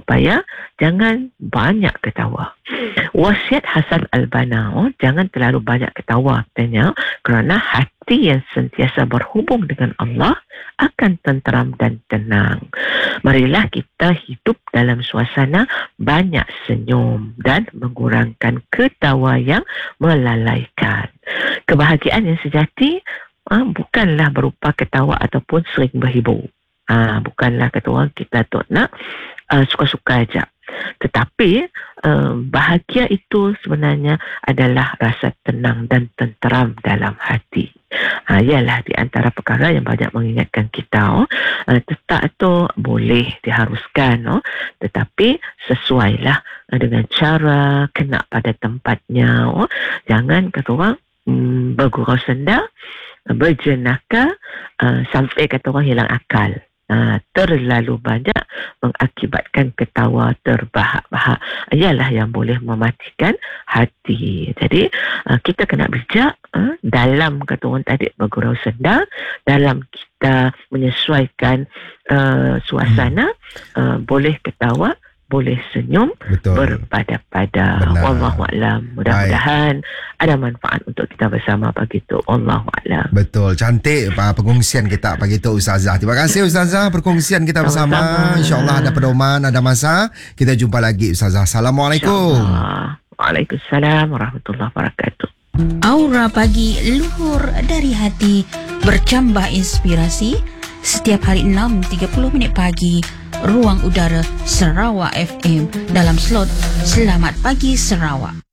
supaya jangan banyak ketawa. Wasiat Hasan Al-Banna, jangan terlalu banyak ketawa katanya, kerana hati yang sentiasa berhubung dengan Allah akan tenteram dan tenang. Marilah kita hidup dalam suasana banyak senyum dan mengurangkan ketawa yang melalaikan. Kebahagiaan yang sejati bukanlah berupa ketawa ataupun sering berhibur. Bukanlah kata orang kita tu nak suka-suka aja. Tetapi bahagia itu sebenarnya adalah rasa tenang dan tenteram dalam hati. Ialah di antara perkara yang banyak mengingatkan kita. Tetap tu boleh diharuskan, tetapi sesuailah dengan cara, kena pada tempatnya. Jangan kata orang bergurau senda, berjenaka sampai kata orang hilang akal. Terlalu banyak mengakibatkan ketawa terbahak-bahak, ialah yang boleh mematikan hati. Jadi kita kena bijak dalam kata orang tadi bergurau senda, dalam kita menyesuaikan suasana. Boleh ketawa, boleh senyum, berpada-pada. Wallahualam. Mudah-mudahan ada manfaat untuk kita bersama pagi itu. Wallahualam. Betul. Cantik perkongsian kita pagi itu, Ustazah. Terima kasih, Ustazah, perkongsian kita bersama. InsyaAllah ada pedoman, ada masa. Kita jumpa lagi, Ustazah. Assalamualaikum. Waalaikumsalam warahmatullahi wabarakatuh. Aura pagi luhur dari hati, bercambah inspirasi. Setiap hari 6.30 pagi, Ruang Udara Sarawak FM dalam slot Selamat Pagi Sarawak.